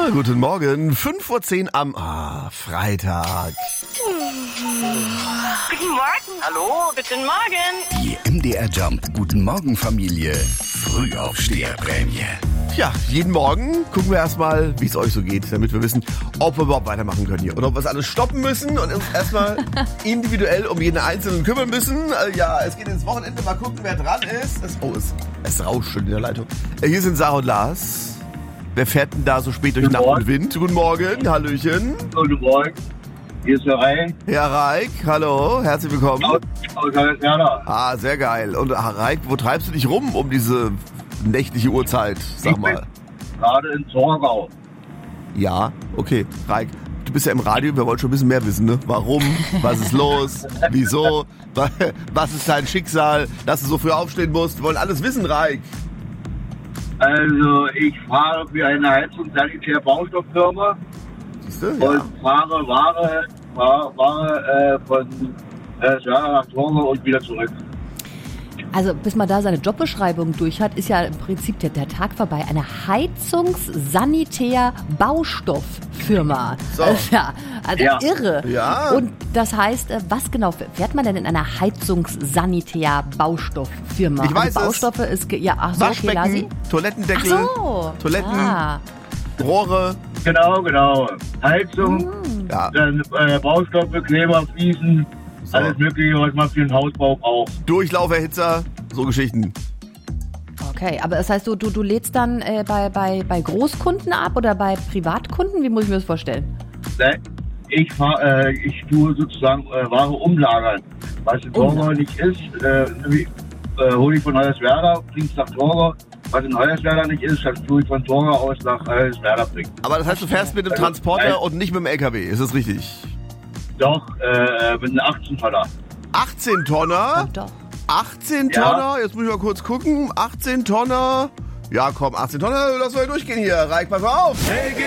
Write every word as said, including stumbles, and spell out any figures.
Guten Morgen, fünf vor zehn am ah, Freitag. Guten Morgen. Hallo, guten Morgen. Die M D R Jump Guten Morgen Familie Frühaufsteherprämie. Ja, jeden Morgen gucken wir erstmal, wie es euch so geht, damit wir wissen, ob wir überhaupt weitermachen können hier. Oder ob wir es alles stoppen müssen und uns erstmal individuell um jeden Einzelnen kümmern müssen. Äh, ja, es geht ins Wochenende, mal gucken, wer dran ist. Es, oh, es, es rauscht schon in der Leitung. Äh, hier sind Sarah und Lars. Wer fährt denn da so spät durch Guten Nacht Morgen. und Wind? Guten Morgen, Hallöchen. Guten Morgen. Hier ist der Rhein. Herr Reik, hallo, herzlich willkommen. Aus, aus Hoyerswerda. Ah, sehr geil. Und Herr Reik, wo treibst du dich rum um diese nächtliche Uhrzeit? Sag Ich mal. bin gerade in Torgau. Ja, okay. Reik, du bist ja im Radio, wir wollen schon ein bisschen mehr wissen, ne? Warum? Was ist los? Wieso? Was ist dein Schicksal, dass du so früh aufstehen musst? Wir wollen alles wissen, Reik. Also ich fahre für eine Heizungs- und Sanitär-Baustofffirma Siehst du? und Ja. fahre Ware, Ware, Ware äh, von äh, Schwerda nach Torgau und wieder zurück. Also bis man da seine Jobbeschreibung durch hat, ist ja im Prinzip der, der Tag vorbei. Eine Heizungs-Sanitär-Baustofffirma. So. Das ist ja, also Ja. irre. Ja. Und das heißt, äh, was genau fährt man denn in einer Heizungs-Sanitär-Baustofffirma? Ich weiß es. also Baustoffe ist, ge- ja, ach so, okay, Lasi. Waschbecken, Toilettendeckel, Ach so. Toiletten, Ah. Rohre. Genau, genau. Heizung, Ja, dann äh, Baustoffe, Kleber, Fliesen, So. alles Mögliche, was man für den Hausbau braucht. Durchlauferhitzer, so Geschichten. Okay, aber das heißt, du, du, du lädst dann äh, bei, bei, bei Großkunden ab oder bei Privatkunden? Wie muss ich mir das vorstellen? Ne? Ich, fahr, äh, ich tue sozusagen äh, Ware umlagern. Was in Torgau Umlagern. nicht ist, äh, wie, äh, hole ich von Hoyerswerda, bring's nach Torgau. Was in Hoyerswerda nicht ist, das tue ich von Torgau aus nach Hoyerswerda bringen. Aber das heißt, du fährst mit dem Also, Transporter nein. und nicht mit dem L K W, ist das richtig? Doch, äh, mit einem achtzehn Tonner. achtzehn Tonner? Doch. achtzehn Ja. Tonner? Jetzt muss ich mal kurz gucken. achtzehn Tonner. Ja, komm, achtzehn Tonner, lass mal durchgehen hier. Reik, pass mal auf. Hey, gib